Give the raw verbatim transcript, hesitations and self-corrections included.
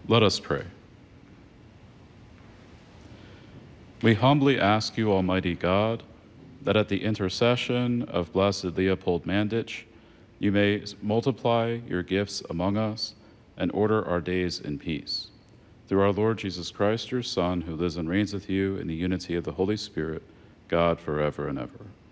Let us pray. We humbly ask you, Almighty God, that at the intercession of Blessed Leopold Mandich, you may multiply your gifts among us and order our days in peace. Through our Lord Jesus Christ, your Son, who lives and reigns with you in the unity of the Holy Spirit, God forever and ever.